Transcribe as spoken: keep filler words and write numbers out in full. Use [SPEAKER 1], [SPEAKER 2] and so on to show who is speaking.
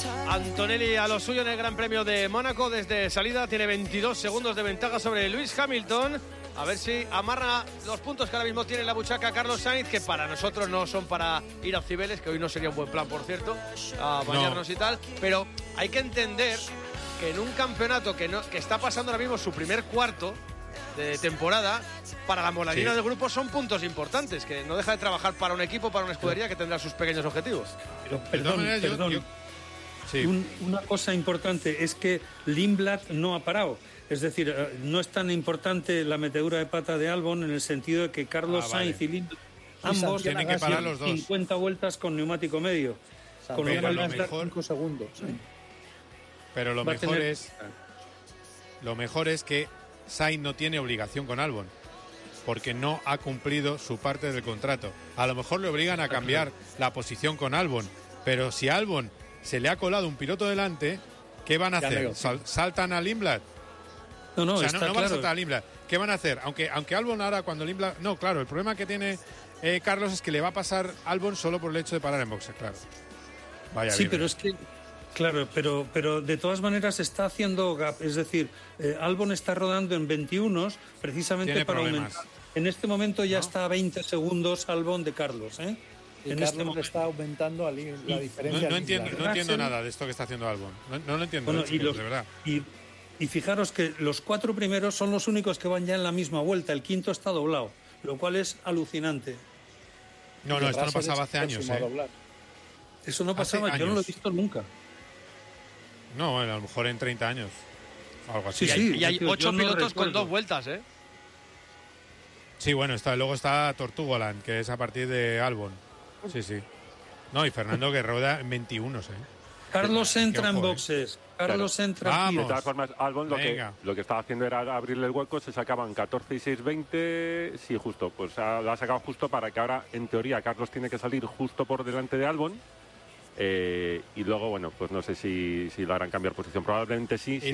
[SPEAKER 1] Antonelli a lo suyo en el Gran Premio de Mónaco. Desde salida tiene veintidós segundos de ventaja sobre Lewis Hamilton. A ver si amarra los puntos que ahora mismo tiene en la buchaca Carlos Sainz, que para nosotros no son para ir a Cibeles, que hoy no sería un buen plan, por cierto, a bañarnos no. y tal. Pero hay que entender que en un campeonato que, no, que está pasando ahora mismo su primer cuarto de temporada, para la moladina sí. del grupo son puntos importantes, que no deja de trabajar para un equipo, para una escudería que tendrá sus pequeños objetivos.
[SPEAKER 2] Pero, perdón, perdón. Yo, yo... Sí. Un, una cosa importante es que Lindblad no ha parado. Es decir, no es tan importante la metedura de pata de Albon en el sentido de que Carlos ah, vale. Sainz y Lindblad ambos
[SPEAKER 3] tienen que parar los dos.
[SPEAKER 2] cincuenta vueltas con neumático medio. Con
[SPEAKER 3] pero lo mejor cinco segundos. Sí. Pero lo mejor tener... es lo mejor es que Sainz no tiene obligación con Albon, porque no ha cumplido su parte del contrato. A lo mejor le obligan a cambiar la posición con Albon, pero si a Albon se le ha colado un piloto delante, ¿qué van a hacer? ¿Sal, ¿Saltan a Lindblad?
[SPEAKER 2] No, no,
[SPEAKER 3] o sea,
[SPEAKER 2] está
[SPEAKER 3] no, no
[SPEAKER 2] claro.
[SPEAKER 3] van a saltar a Lindblad. ¿Qué van a hacer? Aunque, aunque Albon ahora cuando Lindblad... No, claro, el problema que tiene eh, Carlos es que le va a pasar Albon solo por el hecho de parar en boxes, claro. Vaya
[SPEAKER 2] sí,
[SPEAKER 3] libre.
[SPEAKER 2] Pero es que... Claro, pero, pero de todas maneras está haciendo gap. Es decir, eh, Albon está rodando en veintiuno precisamente
[SPEAKER 3] tiene
[SPEAKER 2] para
[SPEAKER 3] problemas.
[SPEAKER 2] aumentar. En este momento ya
[SPEAKER 3] ¿No?
[SPEAKER 2] está a veinte segundos Albon de Carlos, ¿eh?
[SPEAKER 4] Y
[SPEAKER 2] en
[SPEAKER 4] Carlos
[SPEAKER 2] este momento
[SPEAKER 4] está aumentando la, la diferencia.
[SPEAKER 3] No, no entiendo, no entiendo nada de esto que está haciendo Albon. No, no lo entiendo,
[SPEAKER 2] bueno,
[SPEAKER 3] de,
[SPEAKER 2] y los,
[SPEAKER 3] de verdad.
[SPEAKER 2] Y, y fijaros que los cuatro primeros son los únicos que van ya en la misma vuelta. El quinto está doblado, lo cual es alucinante.
[SPEAKER 3] No, no, esto no pasaba hace años, ¿eh?
[SPEAKER 2] Eso no pasaba, yo no lo he visto nunca.
[SPEAKER 3] No, bueno, a lo mejor en treinta años. Algo así.
[SPEAKER 1] Sí, sí, y hay ocho pilotos con dos vueltas, ¿eh?
[SPEAKER 3] Sí, bueno, está, luego está Tortugoland, que es a partir de Albon. Sí, sí. No, y Fernando que rueda en veintiuno, ¿eh?
[SPEAKER 2] Carlos entra en boxes. Carlos
[SPEAKER 5] claro.
[SPEAKER 2] entra
[SPEAKER 5] Vamos. De todas formas, Albon lo que, lo que estaba haciendo era abrirle el hueco, se sacaban catorce y seis veinte. Sí, justo. Pues lo ha sacado justo para que ahora, en teoría, Carlos tiene que salir justo por delante de Albon. Eh, y luego, bueno, pues no sé si, si lo harán cambiar posición. Probablemente sí.